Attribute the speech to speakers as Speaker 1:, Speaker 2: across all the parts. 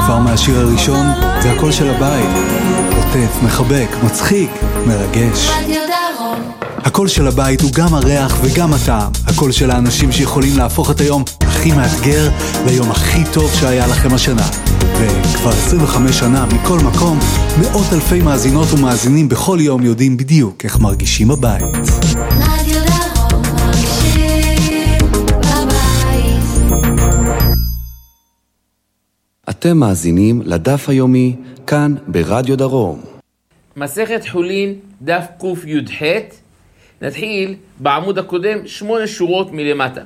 Speaker 1: כבר מהשיר הראשון, זה הקול של הבית. עוטף, מחבק, מצחיק, מרגש. הקול של הבית הוא גם הריח וגם הטעם. הקול של האנשים שיכולים להפוך את היום הכי מאתגר ליום הכי טוב שהיה לכם השנה. וכבר 25 שנה מכל מקום, מאות אלפי מאזינות ומאזינים בכל יום יודעים בדיוק איך מרגישים בבית.
Speaker 2: אתם מאזינים לדף היומי כאן ברדיו דרום.
Speaker 3: מסכת חולין דף ק"ח. נתחיל בעמוד הקודם 8 שורות מלמטה.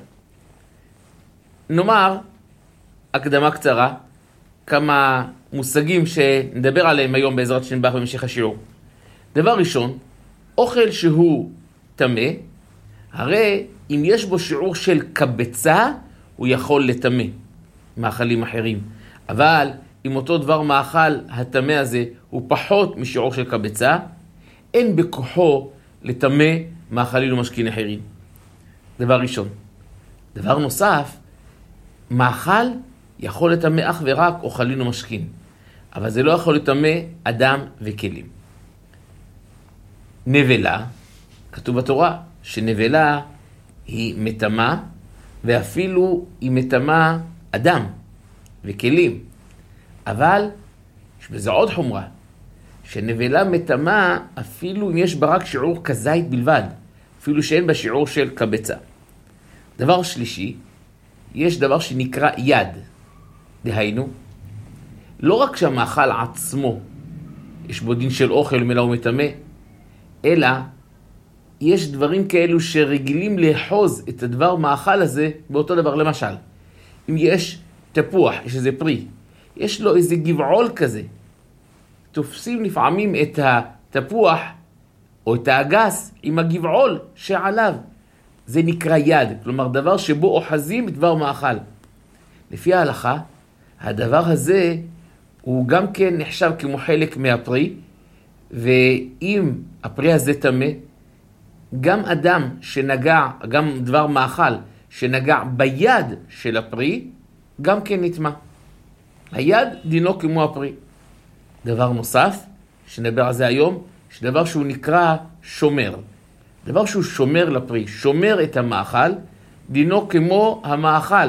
Speaker 3: נאמר הקדמה קצרה, כמה מושגים שנדבר עליהם היום בעזרת השם במשך השיעור. דבר ראשון, אוכל שהוא טמא, הרי אם יש בו שיעור של קבצה, הוא יכול לטמא מאכלים אחרים. אבל אם אותו דבר מאכל הטמא הזה הוא פחות משיעור של קבצה, אין בכוחו לטמא מאכלים ומשקין אחרים. דבר ראשון. דבר נוסף, מאכל יכול לטמא אך ורק אוכלים ומשקין, אבל זה לא יכול לטמא אדם וכלים. נבלה, כתוב בתורה שנבלה היא מטמאה, ואפילו היא מטמאה אדם וכלים. אבל יש בזה עוד חומרה, שנבלה מטמאה אפילו אם יש בה רק שיעור כזית בלבד, אפילו שאין בה שיעור של קבצה. דבר שלישי, יש דבר שנקרא יד. דהיינו, לא רק שהמאכל עצמו יש בו דין של אוכל מלא ומטמא, אלא יש דברים כאלו שרגילים לאחוז את הדבר מאכל הזה באותו דבר. למשל, אם יש תפוח, יש איזה פרי, יש לו איזה גבעול כזה, תופסים לפעמים את התפוח או את האגס עם הגבעול שעליו. זה נקרא יד, כלומר דבר שבו אוחזים את דבר מאכל. לפי ההלכה, הדבר הזה הוא גם כן נחשב כמו חלק מהפרי, ואם הפרי הזה טמא, גם אדם שנגע, גם דבר מאכל שנגע ביד של הפרי, גם כן נטמא. היד דינו כמו הפרי. דבר נוסף, שנדבר על זה היום, שדבר שהוא נקרא שומר. דבר שהוא שומר לפרי, שומר את המאכל, דינו כמו המאכל.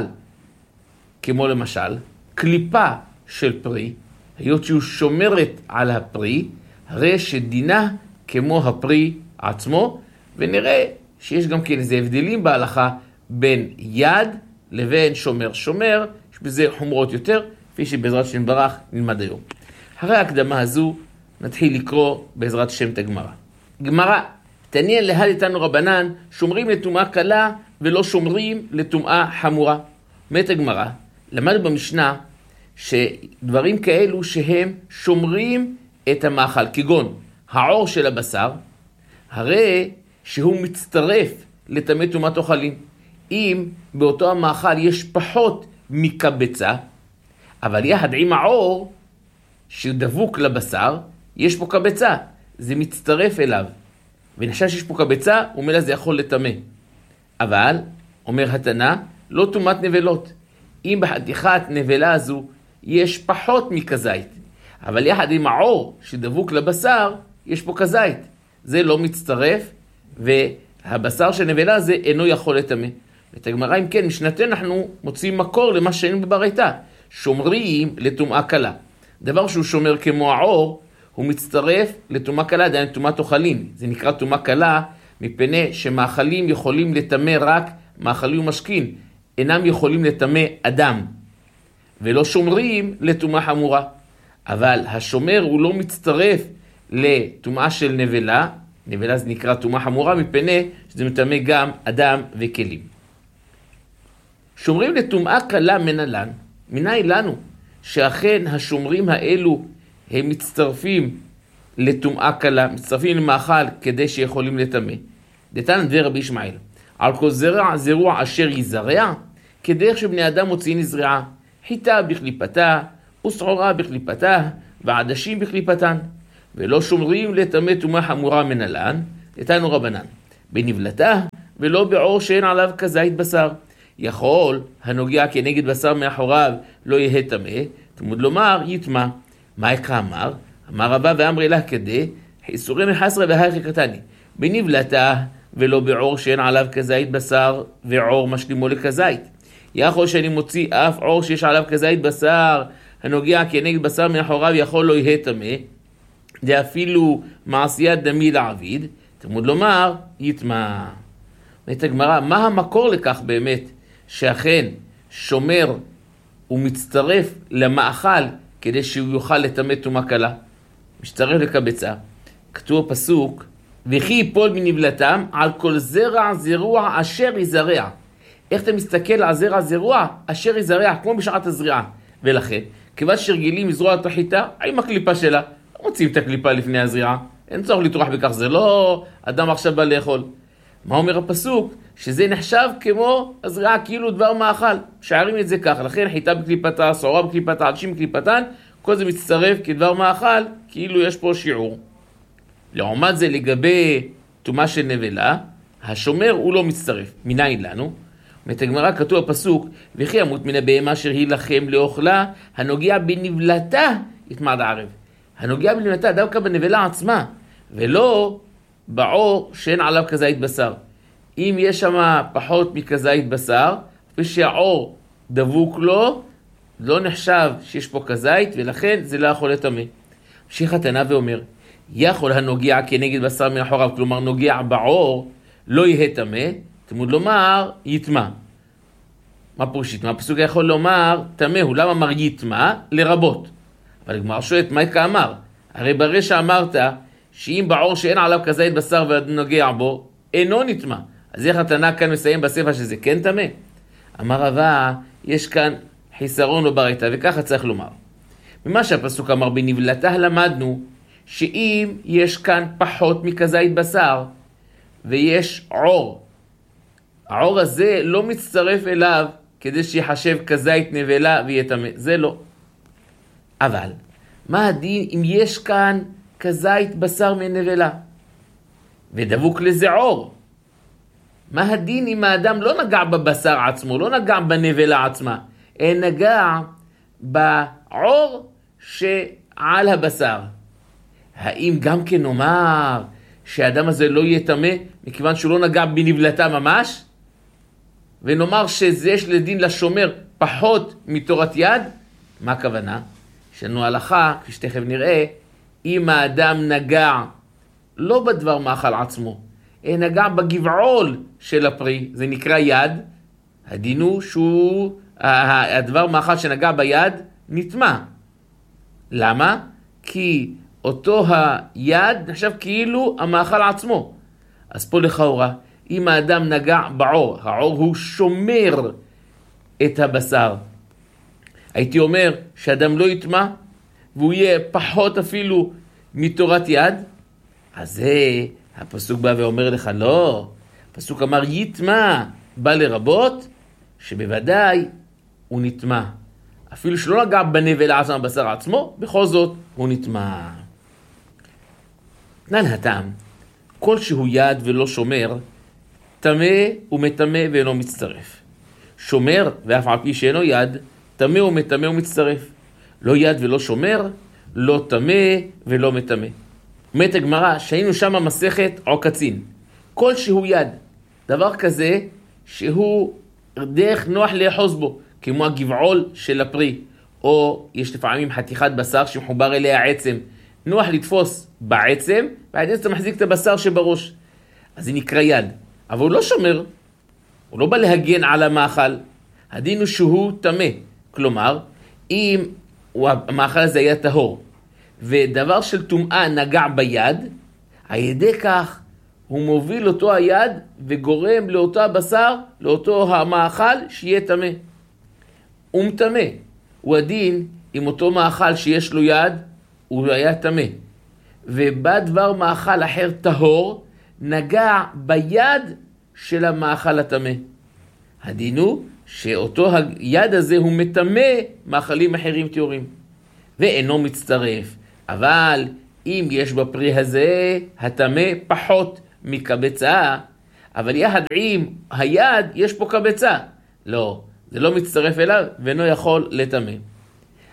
Speaker 3: כמו למשל, קליפה של פרי, היות שהוא שומרת על הפרי, הרי שדינה כמו הפרי עצמו, ונראה שיש גם כן איזה הבדלים בהלכה בין יד לבין שומר. שומר, יש בזה חומרות יותר, כפי שבעזרת השם ברך נלמד היום. אחרי ההקדמה הזו נתחיל לקרוא בעזרת השם את הגמרא. גמרא, תעניין להד איתנו רבנן, שומרים לטומאה קלה ולא שומרים לטומאה חמורה. אומרת הגמרא, למדנו במשנה שדברים כאלו שהם שומרים את המאכל, כגון העור של הבשר, הרי שהוא מצטרף לטמא טומאת אוכלים. אם באותו המאכל יש פחות מקבצה, אבל יחד עם העור שדבוק לבשר, יש פה קבצה, זה מצטרף אליו. ונחשב שיש פה קבצה, ומילא זה יכול לטמא. אבל, אומר התנא, לא טומאת נבלות. אם בחתיכת נבלה הזו יש פחות מכזית, אבל יחד עם העור שדבוק לבשר, יש פה כזית. זה לא מצטרף, והבשר של נבלה הזה אינו יכול לטמא. ואת הגמרא, אם כן, משנתנו אנחנו מוצאים מקור למה שהיינו בברייתא. שומרים לטומאה קלה. דבר שהוא שומר כמו העור, הוא מצטרף לטומאה קלה, דהיינו טומאת אוכלים. זה נקרא טומאה קלה, מפני שמאכלים יכולים לטמא רק מאכלים ומשקין, אינם יכולים לטמא אדם, ולא שומרים לטומאה חמורה. אבל השומר הוא לא מצטרף לטומאה של נבלה, נבלה זה נקרא טומאה חמורה, מפני שזה מטמא גם אדם וכלים. שומרים לטומאה קלה מנהלן, מנהי לנו שאכן השומרים האלו הם מצטרפים לטומאה קלה, מצטרפים למאכל כדי שיכולים לטמא. דתנן דבר רבי ישמעאל, על כל זרוע אשר יזרע, כדרך שבני אדם מוציאים לזריעה, חיטה בקליפתה, ושעורה בקליפתה, ועדשים בקליפתן, ולא שומרים לטמא טומאה חמורה מנהלן, דתנו רבנן, בנבלתה ולא בעור שאין עליו כזית בשר. יכול הנוגע כנגד בשר מאחוריו לא יהיה טמא, תלמוד לומר יטמע. מה יקרא אמר? אמר רבא ואמרי לה כדי, חיסורים מחסרה והי חקרתני. בנבלתה ולא בעור שאין עליו כזית בשר, ועור משלימו לכזית. יכול שאני מוציא אף עור שיש עליו כזית בשר, הנוגע כנגד בשר מאחוריו יכול לא יהיה טמא, זה אפילו מעשיית דמי לעביד, תלמוד לומר יטמע. אומרת הגמרא, מה המקור לכך באמת, שאכן שומר ומצטרף למאכל כדי שהוא יוכל לטמא טומאה קלה? משתרף לקבצה. כתוב הפסוק, וכי יפול מנבלתם על כל זרע זרוע אשר יזרע. איך אתה מסתכל על זרע זרוע אשר יזרע, כמו בשעת הזריעה. ולכן, כיוון שרגילים לזרוע את החיטה, עם הקליפה שלה, מוצאים את הקליפה לפני הזריעה. אין צורך לטרוח בכך, זה לא אדם עכשיו בא לאכול. מה אומר הפסוק? שזה נחשב כמו הזריעה, כאילו דבר מאכל. שערים את זה ככה, לכן חיטה בקליפתה, שעורה בקליפתה, עדשים בקליפתן, כל זה מצטרף כדבר מאכל, כאילו יש פה שיעור. לעומת זה לגבי טומאה של נבלה, השומר הוא לא מצטרף. מניין לנו? אומרת הגמרא, כתוב הפסוק, וכי ימות מן הבהמה אשר היא לכם לאוכלה, הנוגע בנבלתה יטמע עד הערב. הנוגע בנבלתה דווקא בנבלה עצמה, ולא בעור שאין עליו כזית בשר. אם יש שם פחות מכזית בשר, ושהעור דבוק לו, לא נחשב שיש פה כזית, ולכן זה לא יכול לטמא. ממשיך התנא ואומר, יכול הנוגע כנגד בשר מאחוריו, כלומר נוגע בעור, לא יהיה טמא, תלמוד לומר יטמע. מה פירוש יטמע? הפסוק יכול לומר טמא הוא, למה אמר יטמע? לרבות. אבל הגמרא שואלת, מה אמר? הרי ברשע אמרת שאם בעור שאין עליו כזית בשר ונוגע בו, אינו נטמע. אז איך התנא כאן מסיים בספר שזה כן טמא? אמר רבא, יש כאן חיסרון בברייתא, וככה צריך לומר. ממה שהפסוק אמר בנבלתה למדנו, שאם יש כאן פחות מכזית בשר, ויש עור, העור הזה לא מצטרף אליו כדי שיחשב כזית נבלה ויטמא, זה לא. אבל, מה הדין אם יש כאן כזית בשר מנבלה? ודבוק לזה עור. מה הדין אם האדם לא נגע בבשר עצמו, לא נגע בנבלה עצמה, אלא נגע בעור שעל הבשר? האם גם כן נאמר שהאדם הזה לא יטמא מכיוון שהוא לא נגע בנבלתה ממש? ונאמר שזה יש לדין לשומר פחות מתורת יד? מה הכוונה? יש לנו הלכה, כפי שתכף נראה, אם האדם נגע לא בדבר מאכל עצמו, נגע בגבעול של הפרי, זה נקרא יד, הדין הוא שהוא, הדבר מאכל שנגע ביד נטמא. למה? כי אותו היד נחשב כאילו המאכל עצמו. אז פה לכאורה, אם האדם נגע בעור, העור הוא שומר את הבשר. הייתי אומר שאדם לא יטמא, והוא יהיה פחות אפילו מתורת יד, אז זה הפסוק בא ואומר לך לא. הפסוק אמר יטמא, בא לרבות, שבוודאי הוא נטמא. אפילו שלא נגע בנבלה עצמה בבשר עצמו, בכל זאת הוא נטמא. תנן הטעם, כל שהוא יד ולא שומר, טמא ומטמא ואינו מצטרף. שומר, ואף על פי שאינו יד, טמא ומטמא ומצטרף. לא יד ולא שומר, לא טמא ולא מטמא. אומרת הגמרא, שהיינו שם מסכת עוקצין. כל שהוא יד, דבר כזה שהוא דרך נוח לאחוז בו, כמו הגבעול של הפרי, או יש לפעמים חתיכת בשר שמחובר אליה עצם, נוח לתפוס בעצם, ועדיין אתה מחזיק את הבשר שבראש. אז זה נקרא יד. אבל הוא לא שומר, הוא לא בא להגן על המאכל. הדין הוא שהוא טמא. כלומר, אם המאכל הזה היה טהור, ודבר של טומאה נגע ביד, על ידי כך הוא מוביל אותו היד וגורם לאותו הבשר, לאותו המאכל שיהיה טמא. הוא מטמא. הוא הדין עם אותו מאכל שיש לו יד, הוא היה טמא. ובא דבר מאכל אחר טהור, נגע ביד של המאכל הטמא. הדין הוא שאותו היד הזה הוא מטמא מאכלים אחרים טהורים. ואינו מצטרף. אבל אם יש בפרי הזה הטמא פחות מקבצה, אבל יחד עם היד יש פה קבצה. לא, זה לא מצטרף אליו ואינו יכול לטמא.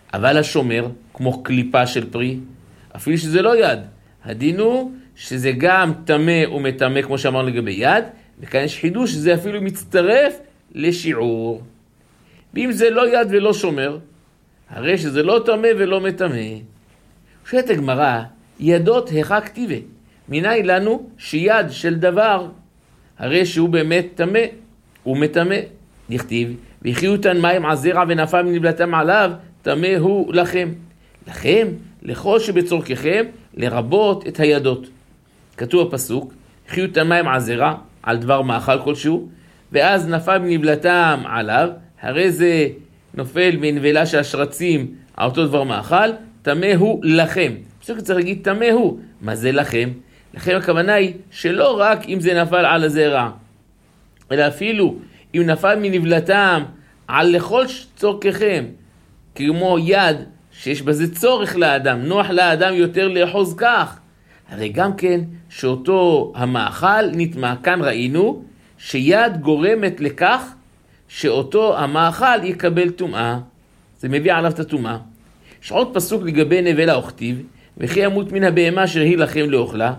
Speaker 3: אבל השומר, כמו קליפה של פרי, אפילו שזה לא יד, הדין הוא שזה גם טמא ומטמא, כמו שאמרנו לגבי יד, וכאן יש חידוש שזה אפילו מצטרף לשיעור. ואם זה לא יד ולא שומר, הרי שזה לא טמא ולא מטמא. שואלת הגמרא, ידות היכא כתיבה? מניין לנו שיד של דבר, הרי שהוא באמת טמא ומטמא. נכתיב, והחיו אותן מים על זרע ונפל מנבלתם עליו, טמא הוא לכם. לכם, לכל שבצורככם, לרבות את הידות. כתוב הפסוק, החיו אותן מים על זרע, על דבר מאכל כלשהו, ואז נפל מנבלתם עליו, הרי זה נופל מנבלה של השרצים על אותו דבר מאכל, טמא הוא לכם. פסוק צריך להגיד טמא הוא. מה זה לכם? לכם הכוונה היא שלא רק אם זה נפל על הזרע, אלא אפילו אם נפל מנבלתם על לכל צורככם, כמו יד שיש בזה צורך לאדם, נוח לאדם יותר לאחוז כך. הרי גם כן שאותו המאכל נטמא, כאן ראינו שיד גורמת לכך שאותו המאכל יקבל טומאה, זה מביא עליו את הטומאה. יש עוד פסוק לגבי נבלה וכתיב, וכי ימות מן הבהמה אשר היא לכם לאוכלה.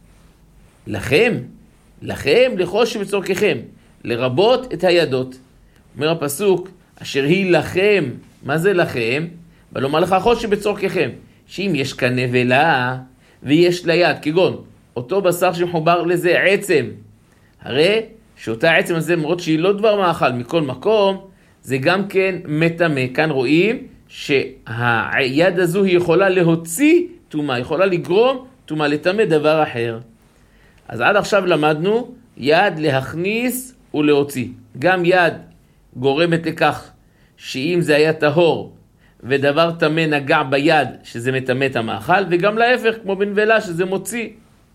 Speaker 3: לכם לכל שבצורככם, לרבות את הידות. אומר הפסוק, אשר היא לכם, מה זה לכם? ולומר לך כל שבצורככם, שאם יש כאן נבלה ויש לה יד, כגון אותו בשר שמחובר לזה עצם, הרי שאותה עצם הזה, למרות שהיא לא דבר מאכל מכל מקום, זה גם כן מטמא. כאן רואים שהיד הזו היא יכולה להוציא טומאה, יכולה לגרום טומאה, לטמא דבר אחר. אז עד עכשיו למדנו יד להכניס ולהוציא. גם יד גורמת לכך שאם זה היה טהור ודבר טמא נגע ביד, שזה מטמא את המאכל, וגם להפך, כמו בנבלה, שזה מוציא.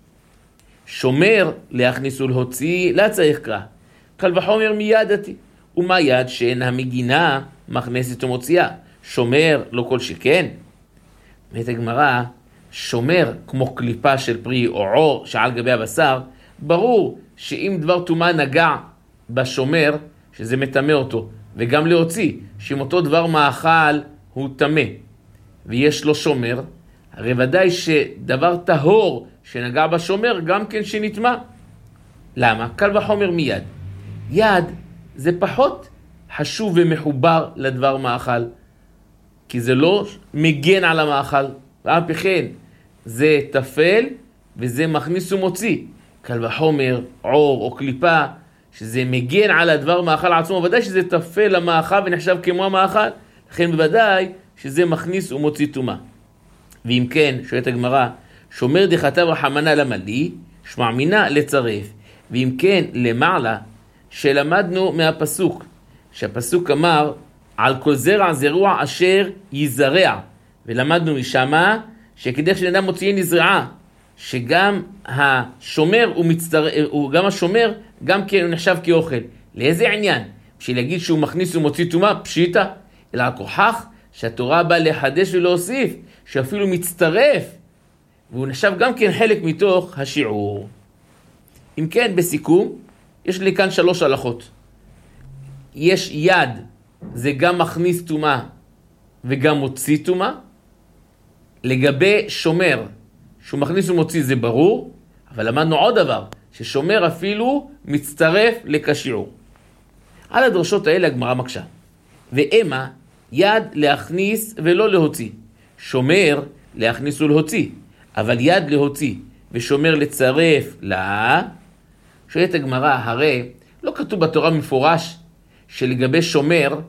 Speaker 3: שומר להכניס ולהוציא, לא צריך קרא. קל וחומר מידתי. ומה יד שאין המגינה מכנסת ומוציאה? שומר לא כל שכן. אומרת הגמרא, שומר כמו קליפה של פרי או עור שעל גבי הבשר, ברור שאם דבר טומאה נגע בשומר, שזה מטמא אותו, וגם להוציא, שאם אותו דבר מאכל הוא טמא, ויש לו שומר, הרי ודאי שדבר טהור שנגע בשומר גם כן שנטמא. למה? קל וחומר מיד. יד זה פחות חשוב ומחובר לדבר מאכל, כי זה לא מגן על המאכל, ואף כן זה תפל וזה מכניס ומוציא. קל וחומר, עור או קליפה, שזה מגן על הדבר מאכל עצמו, ודאי שזה תפל למאכל ונחשב כמו המאכל, לכן בוודאי שזה מכניס ומוציא טומאה. ואם כן, שואלת הגמרא, שומר דכתב רחמנא למה לי, שמע מינה לצרף. ואם כן, למעלה, שלמדנו מהפסוק, שהפסוק אמר, על כל זרע זרוע אשר יזרע. ולמדנו משמה, שכדרך שאדם מוציאי נזרעה, שגם השומר גם השומר, גם כן הוא נחשב כאוכל. לאיזה עניין? בשביל להגיד שהוא מכניס ומוציא טומאה, פשיטה, אלא הכוחך שהתורה באה לחדש ולהוסיף, שאפילו מצטרף, והוא נחשב גם כן חלק מתוך השיעור. אם כן, בסיכום, יש לי כאן 3 הלכות. יש יד, זה גם מכניס טומאה וגם מוציא טומאה. לגבי שומר, שהוא מכניס ומוציא זה ברור, אבל למדנו עוד דבר, ששומר אפילו מצטרף לכשיעור. על הדרשות האלה הגמרא מקשה. ואמה, יד להכניס ולא להוציא. שומר להכניס ולהוציא, אבל יד להוציא ושומר לצרף לה. שואלת הגמרא, הרי לא כתוב בתורה מפורש שלגבי שומר,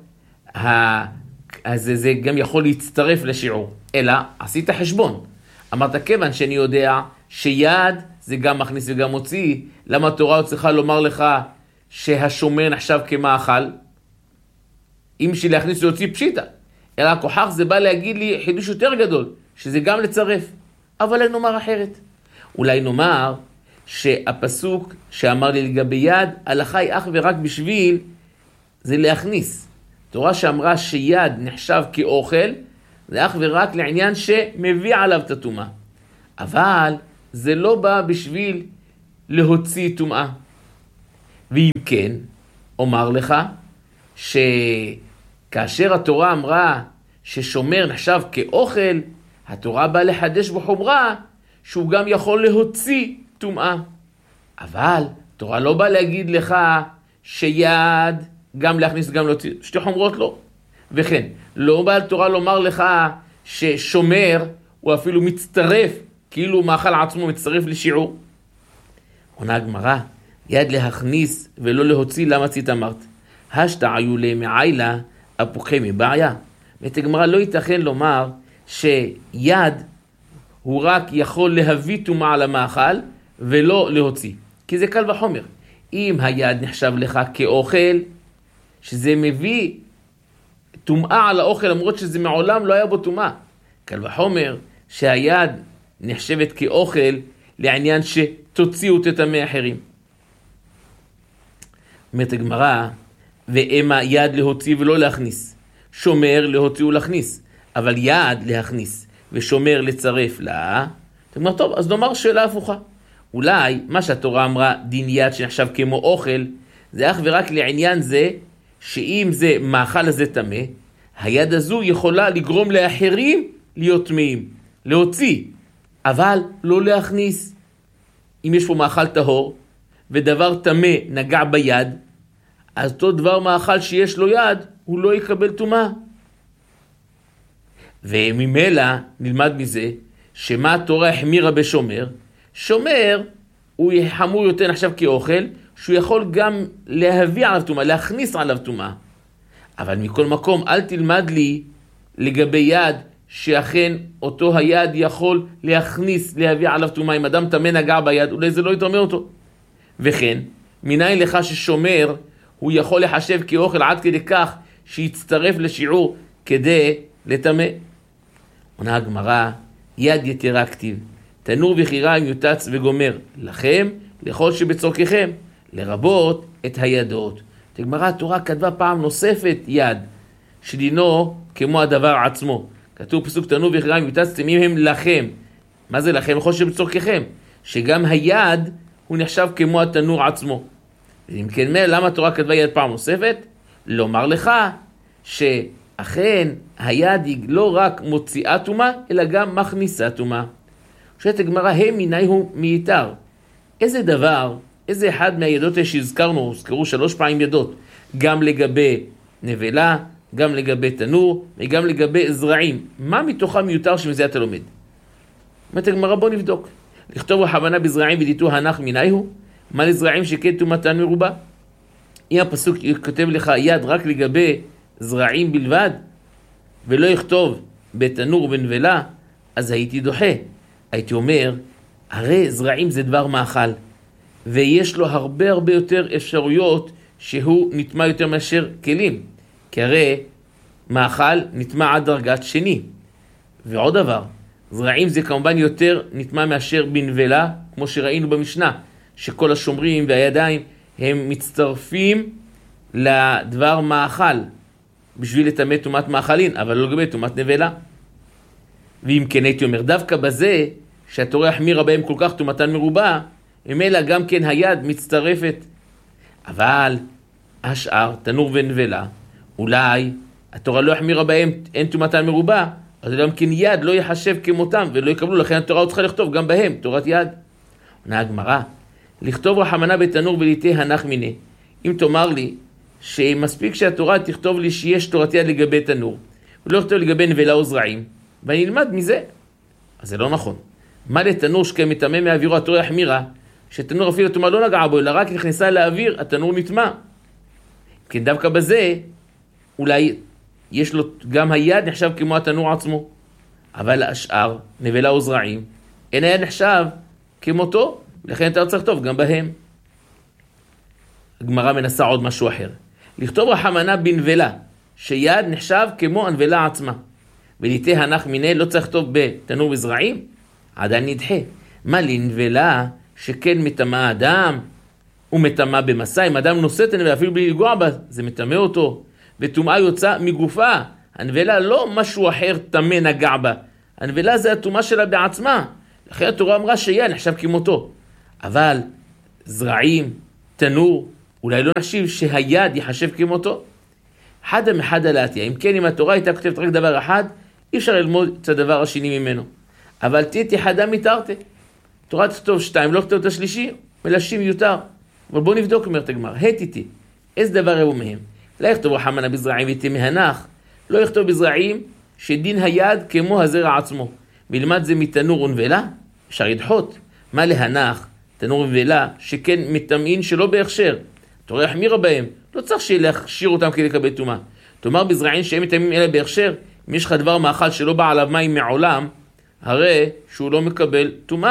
Speaker 3: אז זה גם יכול להצטרף לשיעור, אלא עשית חשבון. אמרת, כיוון שאני יודע שיד זה גם מכניס וגם מוציא, למה התורה צריכה לומר לך שהשומר נחשב כמאכל? אם להכניס ולהוציא פשיטה, אלא הכוחך זה בא להגיד לי חידוש יותר גדול, שזה גם לצרף. אבל אני נאמר אחרת. אולי נאמר שהפסוק שאמר לי לגבי יד, הלכה היא אך ורק בשביל זה להכניס. תורה שאמרה שיד נחשב כאוכל, זה אך ורק לעניין שמביא עליו את הטומאה. אבל זה לא בא בשביל להוציא טומאה. ואם כן, אומר לך שכאשר התורה אמרה ששומר נחשב כאוכל, התורה באה לחדש בחומרה שהוא גם יכול להוציא טומאה. אבל התורה לא באה להגיד לך שיד גם להכניס גם להוציא, שתי חומרות לא. וכן, לא באה התורה לומר לך ששומר הוא אפילו מצטרף, כאילו מאכל עצמו מצטרף לשיעור. עונה הגמרא, יד להכניס ולא להוציא, למה צית אמרת? השתעיו למעילה אפוקי מבעיה. ואת הגמרא לא ייתכן לומר שיד הוא רק יכול להביא טומאה על המאכל ולא להוציא. כי זה קל וחומר. אם היד נחשב לך כאוכל, שזה מביא טומאה על האוכל, למרות שזה מעולם לא היה בו טומאה. קל וחומר שהיד נחשבת כאוכל לעניין שתוציאו תטמא אחרים. אומרת הגמרא, ואמה יד להוציא ולא להכניס. שומר להוציא ולהכניס. אבל יד להכניס ושומר לצרף לה. זאת אומרת, טוב, אז נאמר שאלה הפוכה. אולי מה שהתורה אמרה, דין יד שנחשב כמו אוכל, זה אך ורק לעניין זה, שאם זה מאכל הזה טמא, היד הזו יכולה לגרום לאחרים להיות טמאים, להוציא, אבל לא להכניס. אם יש פה מאכל טהור, ודבר טמא נגע ביד, אז אותו דבר מאכל שיש לו יד, הוא לא יקבל טומאה. וממילא נלמד מזה, שמה התורה החמירה בשומר, שומר הוא חמור יותר נחשב כאוכל, שהוא יכול גם להביא עליו טומאה, להכניס עליו טומאה. אבל מכל מקום אל תלמד לי לגבי יד, שאכן אותו היד יכול להכניס, להביא עליו טומאה. אם אדם טמא נגע ביד, אולי זה לא יטמא אותו. וכן, מניין לך ששומר הוא יכול לחשב כאוכל עד כדי כך שיצטרף לשיעור כדי לטמא. עונה הגמרא, יד יתרה כתיב, תנור וחיריים יוטץ וגומר, לכם לכל שבצורככם, לרבות את הידות. הגמרא התורה כתבה פעם נוספת יד, שדינו כמו הדבר עצמו. כתוב פסוק תנור וחיריים יוטץ תמים הם לכם. מה זה לכם? לכל שבצורככם. שגם היד הוא נחשב כמו התנור עצמו. אם כן, למה התורה כתבה יד פעם נוספת? לומר לך שאכן היד היא לא רק מוציאה טומאה, אלא גם מכניסה טומאה. שאת הגמרא, הם מיני הוא מיתר. איזה דבר, איזה אחד מהידות שהזכרנו, הוזכרו 3 פעמים ידות, גם לגבי נבלה, גם לגבי תנור, וגם לגבי זרעים. מה מתוכה מיותר שמזה אתה לומד? אומרת הגמרא, בוא נבדוק. לכתוב רחמנה בזרעים ודיתו הנח מיני הוא? מה לזרעים שכן טומאתן מרובה? אם הפסוק כותב לך יד רק לגבי זרעים בלבד, ולא יכתוב בתנור ובנבלה, אז הייתי דוחה. הייתי אומר, הרי זרעים זה דבר מאכל, ויש לו הרבה יותר אפשרויות שהוא נטמע יותר מאשר כלים. כי הרי מאכל נטמע עד דרגת שני. ועוד דבר, זרעים זה כמובן יותר נטמע מאשר בנבלה, כמו שראינו במשנה, שכל השומרים והידיים הם מצטרפים לדבר מאכל, בשביל לטמא טומאת מאכלין, אבל לא לגבי טומאת נבלה. ואם כן הייתי אומר, דווקא בזה, שהתורה החמירה בהם כל כך טומאתן מרובה, ממילא גם כן היד מצטרפת. אבל השאר, תנור ונבלה, אולי התורה לא החמירה בהם, אין טומאתן מרובה, אז גם כן יד לא יחשב כמותם ולא יקבלו, לכן התורה צריכה לכתוב גם בהם, תורת יד. עונה הגמרא, לכתוב רחמנה בתנור וליטי הנח מיני. אם תאמר לי שמספיק שהתורה תכתוב לי שיש תורת יד לגבי תנור, ולא יכתוב לגבי נבלה או זרעים, ואני אלמד מזה. אז זה לא נכון. מה לתנור שכמטמא מהאווירו התורה החמירה, שתנור אפילו הטומאה לא נגעה בו, אלא רק נכנסה לאוויר, התנור נטמא. כי דווקא בזה, אולי יש לו גם היד נחשב כמו התנור עצמו, אבל השאר, נבלה או זרעים, אין היד נחשב כמותו, לכן אתה צריך לכתוב גם בהם. הגמרא מנסה עוד משהו אחר. לכתוב רחמנה בנבלה, שיד נחשב כמו הנבלה עצמה. וליטי הנח מיני לא צריך לכתוב בתנור וזרעים, עדיין נדחה. מה לנבלה שכן מטמא אדם, הוא מטמא במסע, אם אדם נושא את הנבלה אפילו בלי לגוע בה, זה מטמא אותו. וטומאה יוצא מגופה. הנבלה לא משהו אחר טמא נגע בה. הנבלה זה הטומאה שלה בעצמה. לכן התורה אמרה שיד נחשב כמותו. אבל זרעים, תנור, אולי לא נחשיב שהיד יחשב כמותו. חדה מחדה לעתיה. אם כן, אם התורה הייתה כותבת רק דבר אחד, אי אפשר ללמוד את הדבר השני ממנו. אבל תהיה חדה מתארתה. תורה תכתוב 2, לא כתוב את השלישי, מלשים מיותר. אבל בואו נבדוק, אומרת הגמרא, התיתי, איזה דבר הוא מהם? לא יכתוב רחמנא בזרעים ותהיה מהנח, לא יכתוב בזרעים שדין היד כמו הזרע עצמו. מלמד זה מתנור ונבלה, אפשר לדחות. מה להנח? תנור ונבלה, שכן מטמאין שלא בהכשר. תורה החמירה בהם, לא צריך להכשיר אותם כדי לקבל טומאה. תאמר בזרעים שהם מטמאים אלה בהכשר, אם יש לך דבר מאכל שלא בא עליו מים מעולם, הרי שהוא לא מקבל טומאה.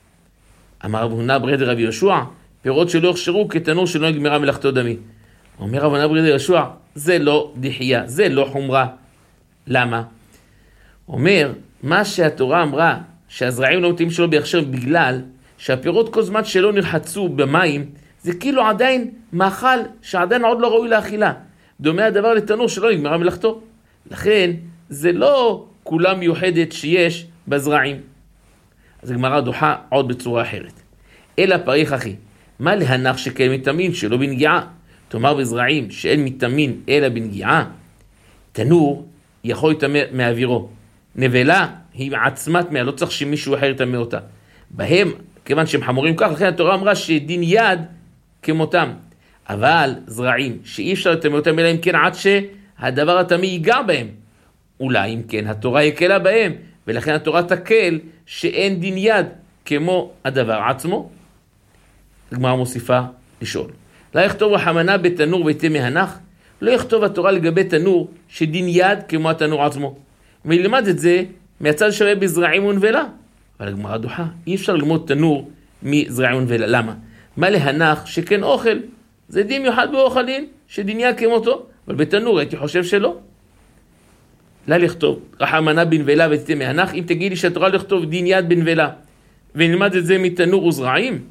Speaker 3: אמר רב הונא ברי דרבי יהושע, פירות שלא הכשרו כתנור שלא נגמרה מלאכתו דמי. אומר רב הונא ברי דרבי יהושע, זה לא דחייה, זה לא חומרה. למה? אומר, מה שהתורה אמרה, שהזרעים לא מתאים שלו בהכשר בגלל שהפירות כל זמן שלא נרחצו במים, זה כאילו עדיין מאכל שעדיין עוד לא ראוי לאכילה. דומה הדבר לתנור שלא נגמרה מלאכתו. לכן זה לא כולה מיוחדת שיש בזרעים. אז הגמרא דוחה עוד בצורה אחרת. אלא פריך אחי, מה להנח שכן מטמאין שלא בנגיעה? תאמר בזרעים שאין מטמאין אלא בנגיעה. תנור יכול לטמא מאווירו. נבלה היא עצמת טמאה, לא צריך שמישהו אחר יטמא אותה. בהם, כיוון שהם חמורים כך, לכן התורה אמרה שדין יד כמותם. אבל זרעים שאי אפשר לטמא אותם אלא אם כן עד שהדבר הטמא ייגע בהם. אולי אם כן התורה יקלה בהם, ולכן התורה תקל שאין דין יד כמו הדבר עצמו. הגמרא מוסיפה לשאול. לא יכתוב רחמנא בתנור ותהיה מהנח? לא יכתוב התורה לגבי תנור שדין יד כמו התנור עצמו. ולמד את זה מהצד שווה בזרעים ונבלה. אבל הגמרא דוחה, אי אפשר ללמוד תנור מזרעים ונבלה. למה? מה להנח שכן אוכל? זה דין מיוחד באוכלין שדין יד כמותו, אבל בתנור הייתי חושב שלא. לא לכתוב רחמנא בנבלה ותהיה מהנח, אם תגיד לי שהתורה לכתוב דין יד בנבלה, ונלמד את זה מתנור וזרעים.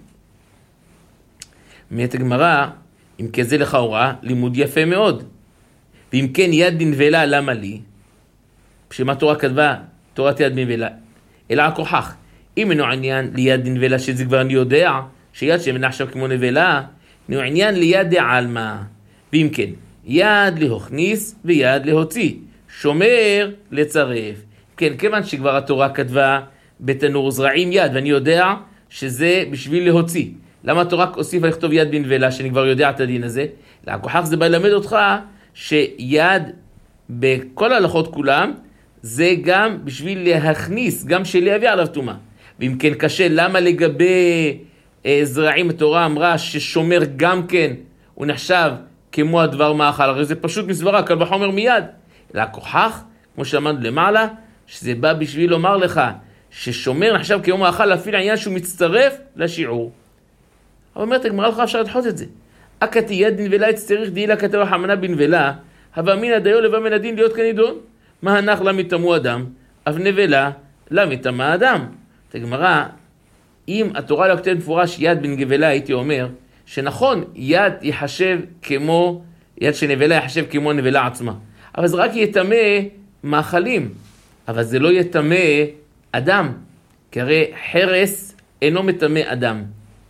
Speaker 3: אומרת הגמרא, אם כן זה לך הוראה, לימוד יפה מאוד. ואם כן יד בנבלה, למה לי? בשמה תורה כתבה, תורת יד בנבלה. אלא הכוחך. אם אינו עניין ליד בנבלה, שזה כבר אני יודע, שיד שמנחשב כמו נבלה, אינו עניין ליד דעלמא. ואם כן, יד להכניס ויד להוציא. שומר לצרף. כן, כיוון שכבר התורה כתבה בתנור זרעים יד, ואני יודע שזה בשביל להוציא. למה התורה הוסיפה לכתוב יד בנבלה, שאני כבר יודע את הדין הזה? להכוחך זה בא ללמד אותך שיד בכל ההלכות כולם, זה גם בשביל להכניס, גם שלהביא עליו טומאה. ואם כן קשה, למה לגבי זרעים התורה אמרה ששומר גם כן, הוא נחשב כמו הדבר מאכל, הרי זה פשוט מסברה, קל וחומר מיד. להכוחך, כמו שאמרנו למעלה, שזה בא בשביל לומר לך, ששומר נחשב כמו מאכל, אפילו העניין שהוא מצטרף לשיעור. אבל אומרת, הגמרא לך אפשר לדחות את זה. אקתי יד בנבלה יצטריך דהילה כתב רחמנא בנבלה, הווה אמינא דיו לבא מן הדין להיות כנידון. מה הנח לה מטמאו אדם, אף נבלה לה מטמא אדם. את הגמרא, אם התורה לא כתבת מפורש יד בנבלה, הייתי אומר, שנכון, יד יחשב כמו, יד שנבלה יחשב כמו נבלה עצמה. אבל זה רק יטמא מאכלים, אבל זה לא יטמא אדם, כי הרי חרס אינו מטמא אדם.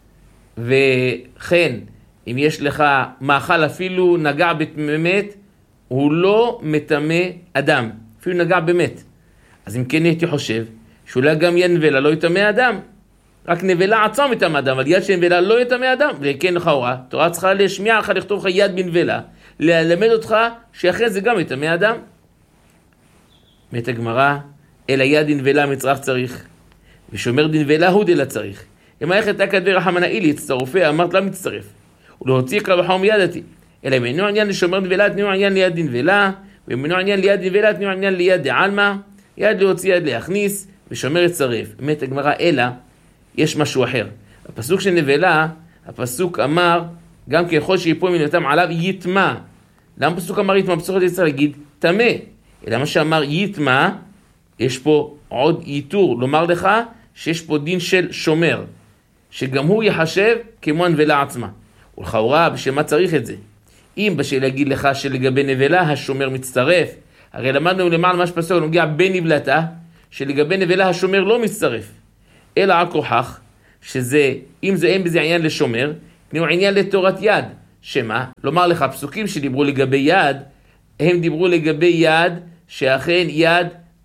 Speaker 3: וכן, אם יש לך מאכל אפילו נגע באמת, הוא לא מטמא אדם, אפילו נגע באמת. אז אם כן הייתי חושב, שאולי גם יד נבלה לא יטמא אדם, רק נבלה עצמה מטמא אדם, אבל יד שנבלה לא יטמא אדם, וכן לך הוראה, תורה צריכה להשמיע לך, לכתוב לך יד בנבלה, ללמד אותך שאחרי זה גם יטמא אדם. מת הגמרא, אלא יד דנבלה מצרך צריך, ושומר דנבלה הוא דלה צריך. אם היכת כתבי רחמנא אילי, הצטרופיה, אמרת לה מצטרף. ולהוציא קל וחומר ידתי. אלא אם אינו עניין לשומר דנבלה, תנו עניין ליד דנבלה, ואם אינו עניין ליד דנבלה, תנו עניין ליד דעלמא, יד להוציא יד להכניס, ושומר יצטרף. מת הגמרא, אלא יש משהו אחר. הפסוק של נבלה, הפסוק אמר, גם ככל שיפול מנותם עליו יטמא. למה הפסוק אמר יטמא? הפסוק הזה צריך להגיד טמא. אלא מה שאמר יטמא, יש פה עוד ייתור, לומר לך שיש פה דין של שומר, שגם הוא יחשב כמו הנבלה עצמה. ולכאורה, בשביל מה צריך את זה? אם בשביל להגיד לך שלגבי נבלה השומר מצטרף, הרי למדנו למעלה מה שפסוק נוגע בנבלתה, שלגבי נבלה השומר לא מצטרף, אלא הכוחך, שזה, אם זה אין בזה עניין לשומר, הוא עניין לתורת יד, שמה? לומר לך, פסוקים שדיברו לגבי יד, הם דיברו לגבי יד, שאכן יד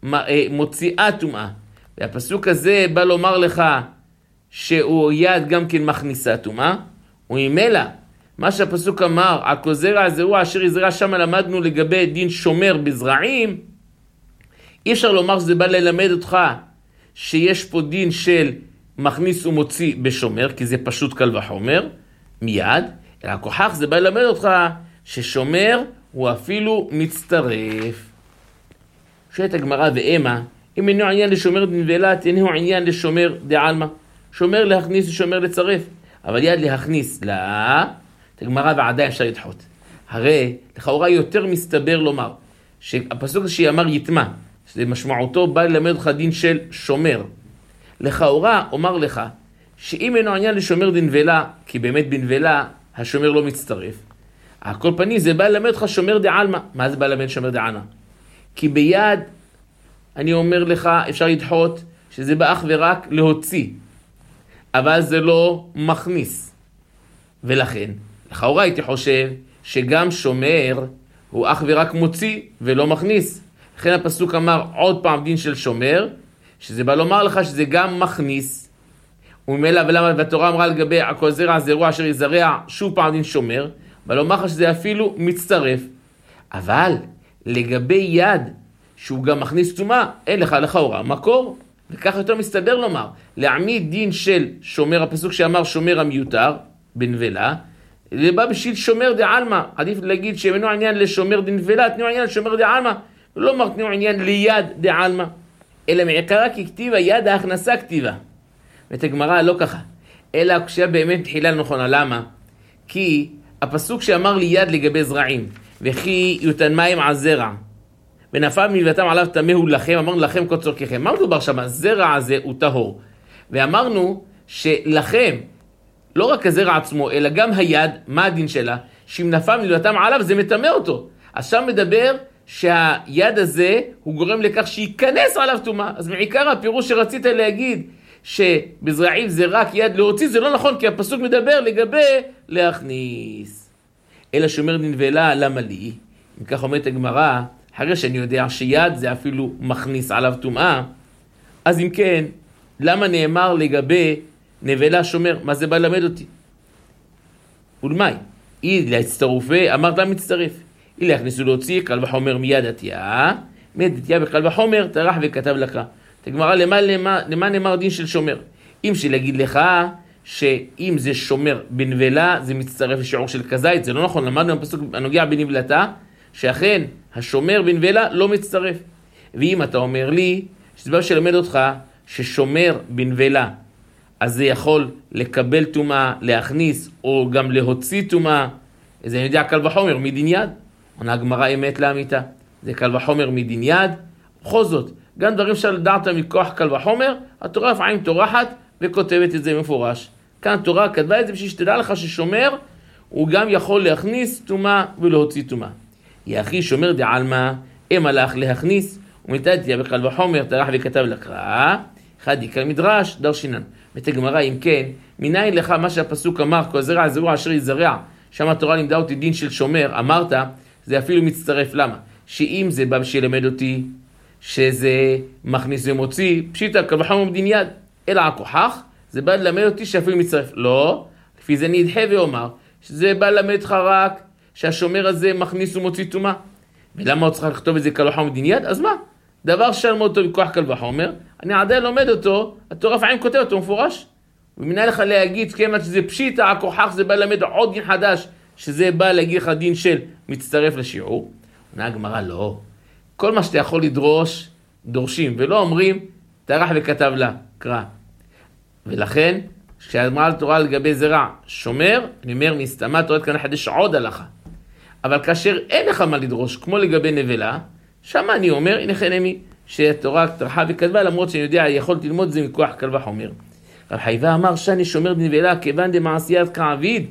Speaker 3: מוציאה טומאה. והפסוק הזה בא לומר לך שהוא יד גם כן מכניסה טומאה, וממילא מה שהפסוק אמר, הכל זרע זרוע אשר יזרע, שם למדנו לגבי דין שומר בזרעים. אי אפשר לומר שזה בא ללמד אותך שיש פה דין של מכניס ומוציא בשומר, כי זה פשוט קל וחומר מיד, אלא הכוחך זה בא ללמד אותך ששומר הוא אפילו מצטרף. שואלת הגמרא ואמה, אם אינו עניין לשומר דנבלת, אינו עניין לשומר דעלמא. שומר להכניס ושומר לצרף, אבל יד להכניס לה, את הגמרא ועדיין אפשר לדחות. הרי לכאורה יותר מסתבר לומר שהפסוק שאמר יתמה, שזה משמעותו בא ללמד אותך דין של שומר. לכאורה אומר לך שאם אינו עניין לשומר דנבלה, כי באמת בנבלה השומר לא מצטרף, על כל פנים זה בא ללמד אותך שומר דעלמא. מה זה בא ללמד שומר דעלמא? כי ביד אני אומר לך אפשר לדחות שזה בא אך ורק להוציא, אבל זה לא מכניס. ולכן לכאורה הייתי חושב שגם שומר הוא אך ורק מוציא ולא מכניס. לכן הפסוק אמר עוד פעם דין של שומר, שזה בא לומר לך שזה גם מכניס. וממילא ולמה בתורה אמרה לגבי הכל זרע זרוע אשר יזרע, שוב פעם דין שומר, בא לומר לך שזה אפילו מצטרף. אבל לגבי יד שהוא גם מכניס טומאה, אין לך לכאורה מקור. וכך יותר מסתבר לומר, להעמיד דין של שומר, הפסוק שאמר שומר המיותר בנבלה, זה בא בשביל שומר דעלמא. עדיף להגיד שאינו עניין לשומר דנבלה, תנו עניין לשומר דעלמא, לא אומר תנו עניין ליד דעלמא, אלא מעיקרה ככתיבה, יד ההכנסה כתיבה. ואת הגמרא לא ככה, אלא כשהיה באמת תחילה נכונה. למה? כי הפסוק שאמר לי יד לגבי זרעים, וכי יותן מים על זרע, ונפל מלבתם עליו תמהו לכם, אמרנו לכם כל צורככם. מה מדובר שם? הזרע הזה הוא טהור. ואמרנו שלכם, לא רק הזרע עצמו, אלא גם היד, מה הדין שלה? שאם נפל מלבתם עליו זה מטמא אותו. אז שם מדבר שהיד הזה הוא גורם לכך שייכנס עליו טומאה. אז מעיקר הפירוש שרצית להגיד שבזרעים זה רק יד להוציא, זה לא נכון, כי הפסוק מדבר לגבי להכניס. אלא שומר דנבלה, למה לי? אם כך אומרת הגמרא, אחרי שאני יודע שיד זה אפילו מכניס עליו טומאה, אז אם כן, למה נאמר לגבי נבלה שומר? מה זה בא למד אותי? ולמי? אי להצטרופי, אמרת לה מצטרף. אי להכניסו להוציא, קל וחומר מיד עתיה, מיד עתיה וקל וחומר, טרח וכתב לך. תגמרה, למה נאמר דין של שומר? אם שלהגיד לך שאם זה שומר בנבלה, זה מצטרף לשיעור של כזית, זה לא נכון. למדנו בפסוק הנוגע בנבלתה, שאכן השומר בנבלה לא מצטרף. ואם אתה אומר לי, שזה בא שלמד אותך ששומר בנבלה, אז זה יכול לקבל טומאה, להכניס, או גם להוציא טומאה, זה אני יודע קל וחומר מדין יד. עונה הגמרא אמת לאמיתה, זה קל וחומר מדין יד. בכל זאת, גם דברים שלדעת מכוח קל וחומר, התורה לפעמים טורחת וכותבת את זה מפורש. כאן התורה כתבה את זה בשביל שתדע לך ששומר הוא גם יכול להכניס טומאה ולהוציא טומאה. יחי שומר דעלמא, אם הלך להכניס, ומתתיה בקל וחומר, טרח וכתב לקרא, אחד יקל מדרש, דרשינן. ותגמרא אם כן, מניין לך מה שהפסוק אמר, כל זרע זרוע אשר יזרע, שם התורה לימדה אותי דין של שומר, אמרת, זה אפילו מצטרף. למה? שאם זה בא שילמד אותי, שזה מכניס ומוציא, פשיטה קל וחומר מדין יד, אלא הכוחך, זה בא ללמד אותי שאפילו מצטרף. לא, לפי זה נדחה ואומר, שזה בא ללמד לך רק, שהשומר הזה מכניס ומוציא טומאה. ולמה הוא צריך לכתוב את זה קל וחומר מדין יד? אז מה? דבר שלמד אותו בכוח קל וחומר, אני עדיין לומד אותו, התורה לפעמים כותב אותו מפורש. ומנהל לך להגיד, כמעט שזה פשיטה, הכוחך זה בא ללמד עוד דין חדש, שזה בא להגיד לך דין של מצטרף לשיעור. עונה הגמרא לא. כל מה שאתה יכול לדרוש, דורשים, ולא אומרים, טרח וכתב לה, קרא. ולכן, כשאמרה לתורה לגבי זרע שומר, אני אומר, מסתמה תורת כאן לחדש עוד הלכה. אבל כאשר אין לך מה לדרוש, כמו לגבי נבלה, שמה אני אומר, הנה חנמי, שהתורה טרחה וכתבה, למרות שאני יודע, יכולתי ללמוד זה מכוח קל וחומר. רב חייבה אמר, שאני שומר דנבלה, כיוון דמעשיית כעביד,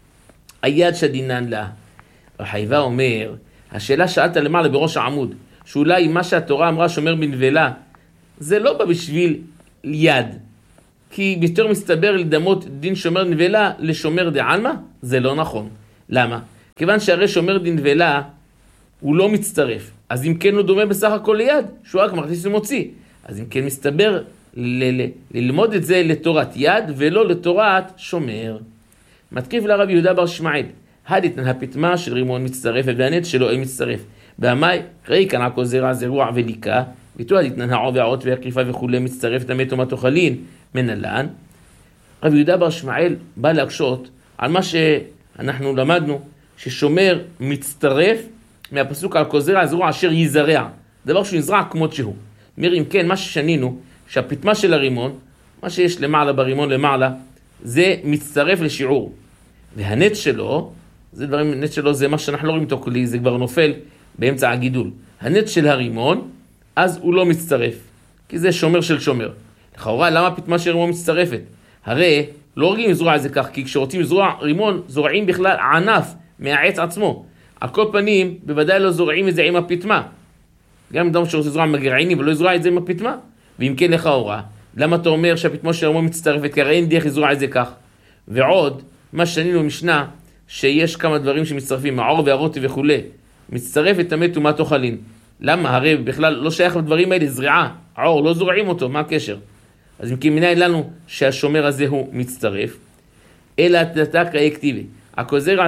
Speaker 3: היד שדינן לה. רב חייבה אומר, השאלה שאלת למעלה בראש העמוד, שאולי מה שהתורה אמרה שומר בנבלה, זה לא בא בשביל יד, כי יותר מסתבר לדמות דין שומר דנבלה לשומר דעלמא, זה לא נכון. למה? כיוון שהרי שומר דנבלה, הוא לא מצטרף. אז אם כן הוא דומה בסך הכל ליד, שהוא רק מכניס ומוציא. אז אם כן מסתבר ללמוד את זה לתורת יד ולא לתורת שומר. מתקיף לרב יהודה בר שמעאל, הדתן הפתמה של רימון מצטרפת והנט שלו אין מצטרף. בהמאי, ראי כאן הכל זרע זרוע וליקה, ביטו הדתנן העור והערות והקריפה וכולי מצטרפת המת ומה תאכלין מנלן. רב יהודה בר שמעאל בא להקשות על מה שאנחנו למדנו, ששומר מצטרף מהפסוק על כל זרע זרוע אשר יזרע, דבר שהוא יזרע כמות שהוא. אומר אם כן, מה ששנינו, שהפתמה של הרימון, מה שיש למעלה ברימון למעלה, זה מצטרף לשיעור. והנט שלו, הנט שלו זה מה שאנחנו לא רואים אותו כלי, זה כבר נופל באמצע הגידול. הנט של הרימון, אז הוא לא מצטרף, כי זה שומר של שומר. לכאורה, למה הפתמה של הרימון מצטרפת? הרי לא הורגים לזרוע את זה כך, כי כשרוצים לזרוע רימון, זורעים בכלל ענף מהעץ עצמו. על כל פנים, בוודאי לא זורעים את זה עם הפתמה. גם אדם שרוצה לזרוע מגרעינים, ולא יזרוע את זה עם הפתמה. ואם כן לכאורה, למה אתה אומר שהפתמה של הרימון מצטרפת? כי הרי אין דרך לזרוע את זה כך. ועוד, מה שנינו משנה, שיש כמה דברים שמצטרפים, העור והרוטי וכו'. מצטרף את המת ומה תאכלין. למה? הרי בכלל לא שייך לדברים האלה, זריעה. העור, לא זורעים אותו, מה הקשר? אז אם כי מנין לנו שהשומר הזה הוא מצטרף, אלא תתקה אקטיבי. הכל זרע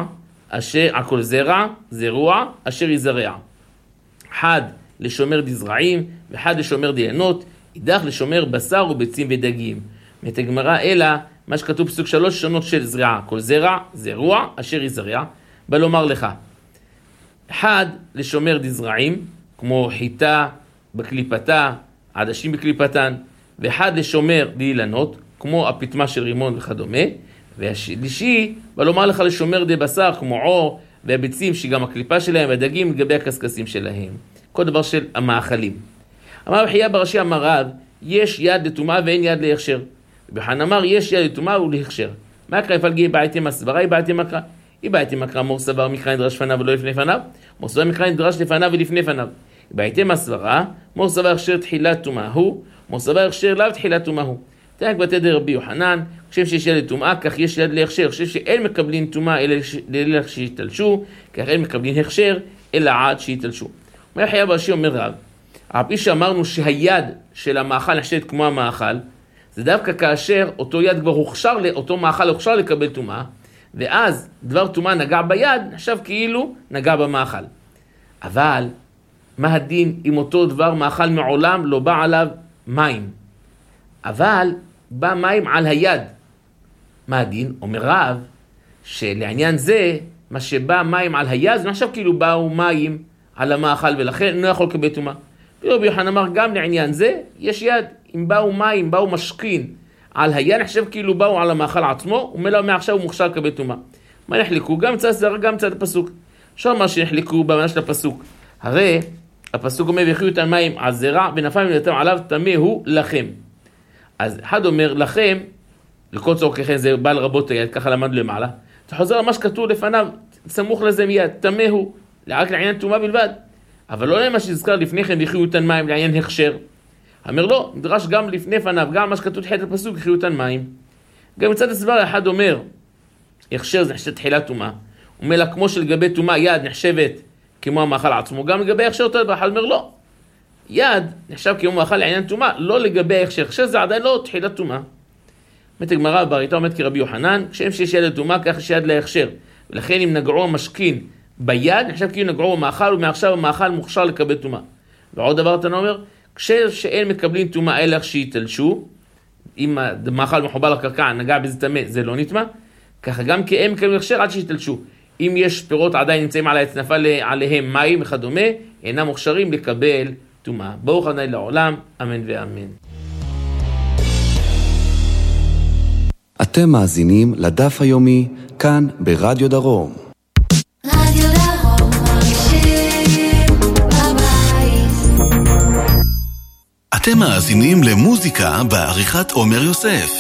Speaker 3: זרוע אשר יזרע. אחד לשומר דזרעים, ואחד לשומר דיינות, אידך לשומר בשר וביצים ודגים. מתגמרה אלא מה שכתוב פסוק 3 שונות של זרעה. כל זרוע אשר יזרע. בא לומר לך, אחד לשומר דזרעים, כמו חיטה בקליפתה, עדשים בקליפתן, ואחד לשומר דאילנות, כמו הפתמה של רימון וכדומה, והשלישי, בא לומר לך לשומר די בשר, כמו עור, והביצים שגם הקליפה שלהם, והדגים לגבי הקסקסים שלהם. כל דבר של המאכלים. אמר בחייה ברש"י אמר רב, יש יד לטומאה ואין יד להכשר. ובחן אמר, יש יד לטומאה ולהכשר. מה יקרא יפלגי בעייתי מסברה, היא בעייתי מקרא. היא בעייתי מקרא, מור סבר מקרא נדרש לפניו ולא לפני פניו, מור סבר מקרא נדרש לפניו ולפני פניו. היא בעייתי מסברה, מור סבר הכשר תחילת טומאה הוא, מור סבר הכשר לאו תחילת טומאה הוא. תנק בתדר רבי יוחנן, חושב שיש יד לטומאה, כך יש יד להכשר. חושב שאין מקבלים טומאה אלא שיתלשו, כך אין מקבלים הכשר אלא עד שיתלשו. אומר חייה ברש"י אומר רב, על פי שאמרנו שהיד של המאכל נחשבת כמו המאכל, זה דווקא כאשר אותו יד כבר אותו מאכל הוכשר לקבל טומאה, ואז דבר טומאה נגע ביד, נחשב כאילו נגע במאכל. אבל מה הדין אם אותו דבר מאכל מעולם לא בא עליו מים? אבל בא מים על היד. מה הדין? אומר רב, שלעניין זה, מה שבא מים על היד, זה נחשב כאילו באו מים על המאכל, ולכן לא יכול לקבל טומאה. רבי יוחנן אמר גם לעניין זה, יש יד, אם באו מים, באו משכין על היד, נחשב כאילו באו על המאכל עצמו, ומלא מעכשיו הוא מוכשר לקבל טומאה. מה נחלקו? גם צד זרע, גם צד הפסוק. עכשיו מה שנחלקו במנה של הפסוק. הרי הפסוק אומר, ויחיו את המים על זרע, ונפל מנתם עליו, טמא הוא לכם. אז אחד אומר לכם, לכל צורככם זה בעל רבות היד, ככה למד למעלה. אתה חוזר למה שכתוב לפניו, סמוך לזה מיד, טמא הוא, רק לעניין טומאה בלבד. אבל לא למה שזכר לפני כן, ויחיו את המים לעניין הכשר. אומר לא, נדרש גם לפני פניו, גם מה שכתוב תחילת הפסוק, ויחיו את המים. גם מצד הסבר אחד אומר, הכשר זה נחשב תחילת טומאה. אומר לה, כמו שלגבי טומאה יד נחשבת כמו המאכל עצמו, גם לגבי הכשר אותו דבר, אחד אומר לא. יד נחשב כמו מאכל לעניין טומאה, לא לגבי הכשר. הכשר זה עדיין לא תחילת טומאה. באמת הגמרא בברייתא אומרת כרבי יוחנן, כשם שיש יד לטומאה, כך יש יד להכשר. ולכן אם נגעו המשכין ביד, נחשב כאילו נגעו במאכל, ומעכשיו המאכל מוכשר לקבל טומאה. ועוד דבר אתה אומר, כשאין מקבלים טומאה אלא שיתלשו, אם המאכל מחובר לקרקע, נגע בזה טמא, זה לא נטמא. ככה גם כי הם מקבלים הכשר עד שיתלשו. אם יש פירות עדיין נמצאים על העץ, נפל עליהם מים וכדומה, אינם מוכשרים לקבל טומאה. ברוך ה' לעולם, אמן ואמן.
Speaker 2: אתם מאזינים לדף היומי כאן ברדיו דרום.
Speaker 4: רדיו דרום מרגישים בבית.
Speaker 5: אתם מאזינים למוזיקה בעריכת עומר יוסף.